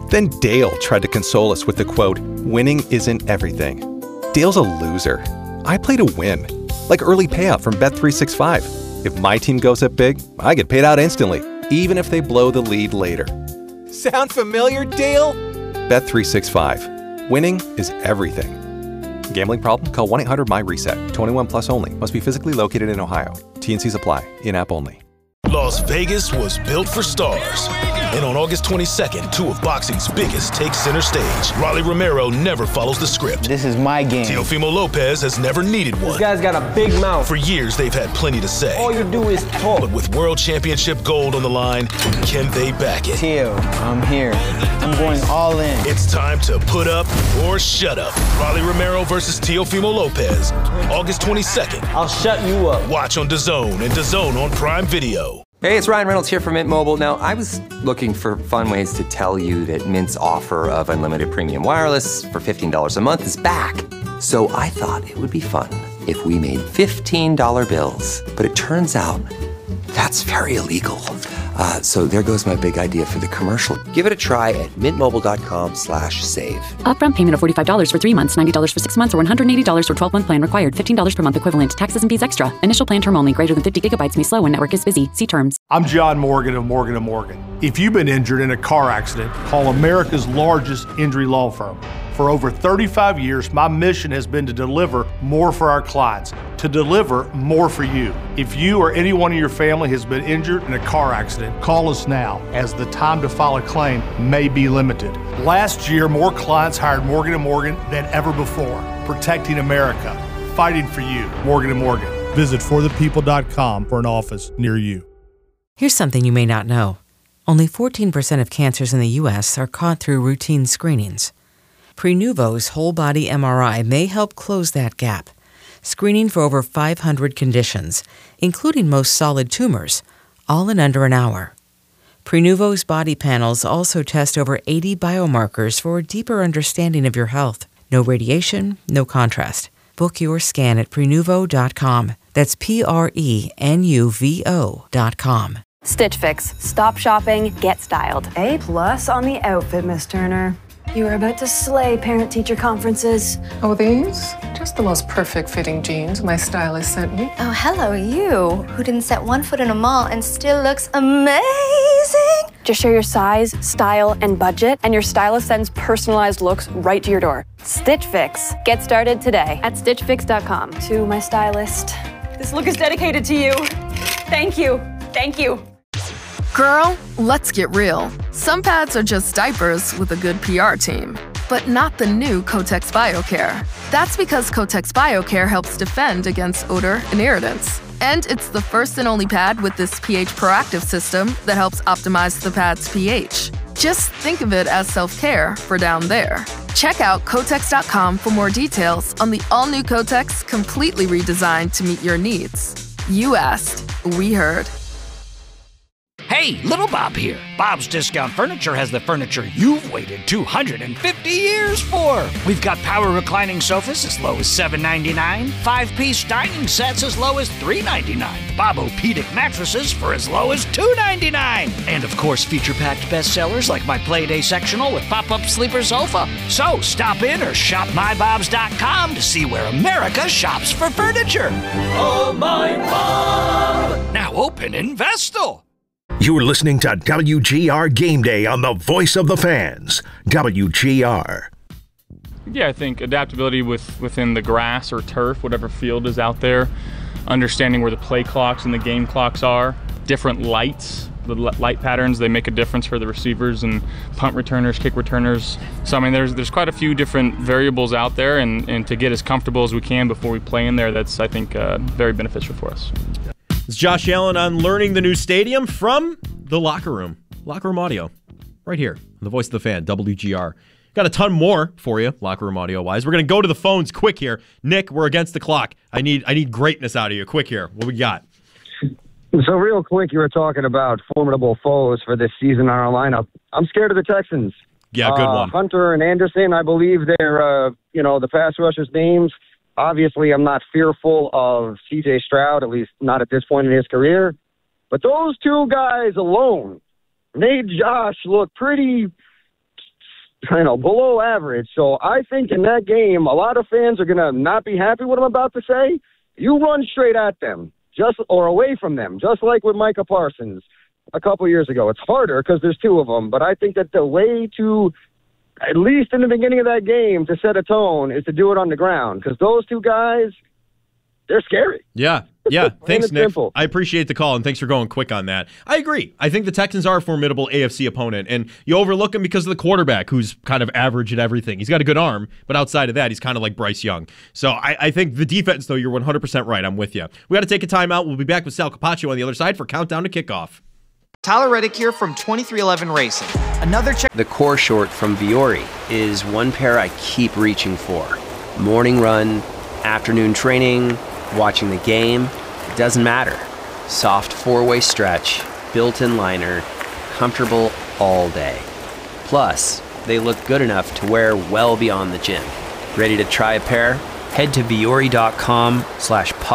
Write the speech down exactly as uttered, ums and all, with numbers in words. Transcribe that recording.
Then Dale tried to console us with the quote, "Winning isn't everything." Dale's a loser. I play to win. Like early payout from Bet three sixty-five. If my team goes up big, I get paid out instantly, even if they blow the lead later. Sound familiar, Dale? Bet three sixty-five. Winning is everything. Gambling problem? Call one eight hundred M Y reset. twenty-one plus only. Must be physically located in Ohio. T N Cs apply. In-app only. Las Vegas was built for stars. And on August twenty-second, two of boxing's biggest take center stage. Rolly Romero never follows the script. This is my game. Teofimo Lopez has never needed one. This guy's got a big mouth. For years, they've had plenty to say. All you do is talk. But with World Championship gold on the line, can they back it? Teo, I'm here. I'm going all in. It's time to put up or shut up. Rolly Romero versus Teofimo Lopez. August twenty-second. I'll shut you up. Watch on DAZN and DAZN on Prime Video. Hey, it's Ryan Reynolds here from Mint Mobile. Now, I was looking for fun ways to tell you that Mint's offer of unlimited premium wireless for fifteen dollars a month is back. So I thought it would be fun if we made fifteen dollar bills. But it turns out that's very illegal. Uh, so there goes my big idea for the commercial. Give it a try at mintmobile.com slash save. Upfront payment of forty-five dollars for three months, ninety dollars for six months, or one hundred eighty dollars for twelve-month plan required. fifteen dollars per month equivalent. Taxes and fees extra. Initial plan term only. Greater than fifty gigabytes may slow when network is busy. See terms. I'm John Morgan of Morgan and Morgan. If you've been injured in a car accident, call America's largest injury law firm. For over thirty-five years, my mission has been to deliver more for our clients, to deliver more for you. If you or anyone in your family has been injured in a car accident, call us now, as the time to file a claim may be limited. Last year, more clients hired Morgan and Morgan than ever before, protecting America, fighting for you. Morgan and Morgan. Visit for the people dot com for an office near you. Here's something you may not know. Only fourteen percent of cancers in the U S are caught through routine screenings. Prenuvo's whole-body M R I may help close that gap, screening for over five hundred conditions, including most solid tumors, all in under an hour. Prenuvo's body panels also test over eighty biomarkers for a deeper understanding of your health. No radiation, no contrast. Book your scan at prenuvo dot com. That's P R E N U V O dot com. Stitch Fix. Stop shopping, get styled. A plus on the outfit, Miss Turner. You were about to slay parent-teacher conferences. Oh, these? Just the most perfect fitting jeans my stylist sent me. Oh, hello, you, who didn't set one foot in a mall and still looks amazing. Just share your size, style, and budget, and your stylist sends personalized looks right to your door. Stitch Fix. Get started today at stitch fix dot com. To my stylist, this look is dedicated to you. Thank you. Thank you. Girl, let's get real. Some pads are just diapers with a good P R team, but not the new Kotex BioCare. That's because Kotex BioCare helps defend against odor and irritants. And it's the first and only pad with this pH proactive system that helps optimize the pad's pH. Just think of it as self-care for down there. Check out Kotex dot com for more details on the all-new Kotex, completely redesigned to meet your needs. You asked, we heard. Hey, Little Bob here. Bob's Discount Furniture has the furniture you've waited two hundred fifty years for. We've got power reclining sofas as low as seven ninety-nine, five-piece dining sets as low as three ninety-nine, Bob-O-Pedic mattresses for as low as two ninety-nine, and of course feature-packed bestsellers like my Playday sectional with pop-up sleeper sofa. So stop in or shop my bobs dot com to see where America shops for furniture. Oh, my Bob! Now open in Vestal. You're listening to W G R Game Day on the Voice of the Fans, W G R. Yeah, I think adaptability with within the grass or turf, whatever field is out there, understanding where the play clocks and the game clocks are, different lights, the light patterns, they make a difference for the receivers and punt returners, kick returners. So I mean, there's there's quite a few different variables out there, and, and to get as comfortable as we can before we play in there, that's, I think, uh, very beneficial for us. It's Josh Allen on learning the new stadium from the locker room. Locker room audio, right here, the Voice of the Fan, W G R. Got a ton more for you, locker room audio-wise. We're going to go to the phones quick here. Nick, we're against the clock. I need I need greatness out of you. Quick here. What we got? So real quick, you were talking about formidable foes for this season on our lineup. I'm scared of the Texans. Yeah, good uh, one. Hunter and Anderson, I believe they're, uh, you know, the pass rushers' names. Obviously, I'm not fearful of C J Stroud, at least not at this point in his career. But those two guys alone made Josh look pretty you know, below average. So I think in that game, a lot of fans are going to not be happy with what I'm about to say. You run straight at them, just or away from them, just like with Micah Parsons a couple years ago. It's harder because there's two of them, but I think that the way to, at least in the beginning of that game, to set a tone is to do it on the ground, because those two guys, they're scary. Yeah, yeah. Thanks, Nick. Simple. I appreciate the call, and thanks for going quick on that. I agree. I think the Texans are a formidable A F C opponent, and you overlook him because of the quarterback, who's kind of average at everything. He's got a good arm, but outside of that, he's kind of like Bryce Young. So I, I think the defense, though, you're one hundred percent right. I'm with you. We got to take a timeout. We'll be back with Sal Capaccio on the other side for Countdown to Kickoff. Tyler Reddick here from twenty-three eleven Racing. Another check. The core short from Viore is one pair I keep reaching for. Morning run, afternoon training, watching the game, it doesn't matter. Soft four-way stretch, built-in liner, comfortable all day. Plus, they look good enough to wear well beyond the gym. Ready to try a pair? Head to Viore.com slash